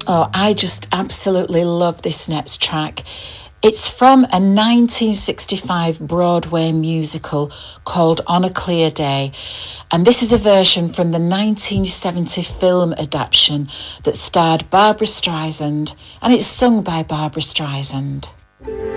Oh, I just absolutely love this next track. It's from a 1965 Broadway musical called On a Clear Day. And this is a version from the 1970 film adaptation that starred Barbra Streisand, and it's sung by Barbra Streisand.